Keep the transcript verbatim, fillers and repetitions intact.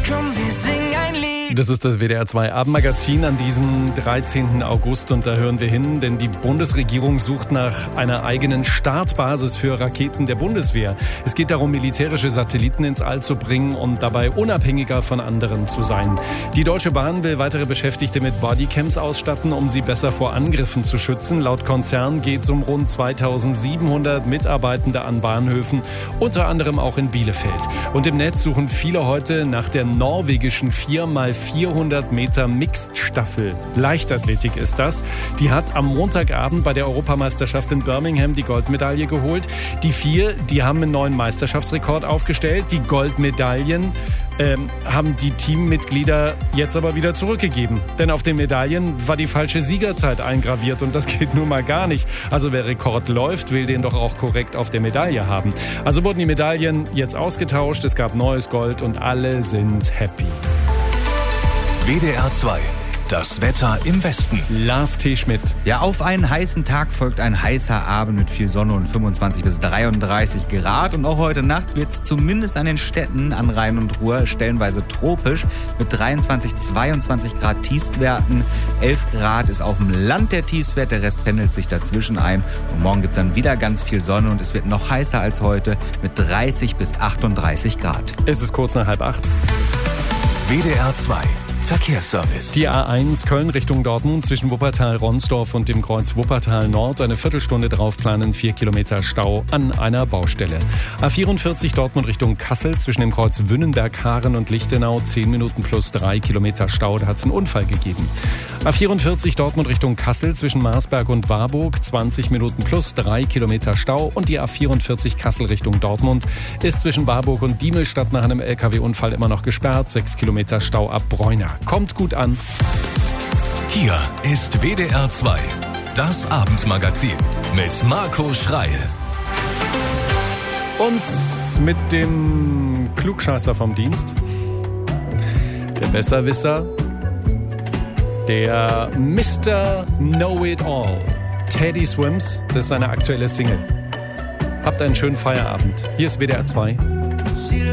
Komm, wir singen ein Lied. Das ist das W D R zwei Abendmagazin an diesem dreizehnten August und da hören wir hin, denn die Bundesregierung sucht nach einer eigenen Startbasis für Raketen der Bundeswehr. Es geht darum, militärische Satelliten ins All zu bringen und dabei unabhängiger von anderen zu sein. Die Deutsche Bahn will weitere Beschäftigte mit Bodycams ausstatten, um sie besser vor Angriffen zu schützen. Laut Konzern geht es um rund zweitausendsiebenhundert Mitarbeitende an Bahnhöfen, unter anderem auch in Bielefeld. Und im Netz suchen viele heute nach der norwegischen vier mal vierhundert Meter Mixed-Staffel. Leichtathletik ist das. Die hat am Montagabend bei der Europameisterschaft in Birmingham die Goldmedaille geholt. Die vier, die haben einen neuen Meisterschaftsrekord aufgestellt. Die Goldmedaillen ähm, haben die Teammitglieder jetzt aber wieder zurückgegeben. Denn auf den Medaillen war die falsche Siegerzeit eingraviert und das geht nun mal gar nicht. Also wer Rekord läuft, will den doch auch korrekt auf der Medaille haben. Also wurden die Medaillen jetzt ausgetauscht, es gab neues Gold und alle sind happy. W D R zwei. Das Wetter im Westen. Lars T. Schmidt. Ja, auf einen heißen Tag folgt ein heißer Abend mit viel Sonne und fünfundzwanzig bis dreiunddreißig Grad. Und auch heute Nacht wird es zumindest an den Städten an Rhein und Ruhr stellenweise tropisch mit dreiundzwanzig, zweiundzwanzig Grad Tiefstwerten. elf Grad ist auf dem Land der Tiefstwert, der Rest pendelt sich dazwischen ein. Und morgen gibt es dann wieder ganz viel Sonne und es wird noch heißer als heute mit dreißig bis achtunddreißig Grad. Es ist kurz nach halb acht. W D R zwei. Verkehrsservice. Die A eins Köln Richtung Dortmund zwischen Wuppertal-Ronsdorf und dem Kreuz Wuppertal-Nord. Eine Viertelstunde draufplanen, vier Kilometer Stau an einer Baustelle. A vierundvierzig Dortmund Richtung Kassel zwischen dem Kreuz Wünnenberg-Haaren und Lichtenau. zehn Minuten plus drei Kilometer Stau. Da hat es einen Unfall gegeben. A vierundvierzig Dortmund Richtung Kassel zwischen Marsberg und Warburg. zwanzig Minuten plus drei Kilometer Stau. Und die A vierundvierzig Kassel Richtung Dortmund ist zwischen Warburg und Diemelstadt nach einem L K W-Unfall immer noch gesperrt. sechs Kilometer Stau ab Bräuna. Kommt gut an. Hier ist W D R zwei. Das Abendmagazin mit Marco Schreil. Und mit dem Klugscheißer vom Dienst, der Besserwisser, der Mister Know-It-All, Teddy Swims, das ist seine aktuelle Single. Habt einen schönen Feierabend. Hier ist W D R zwei.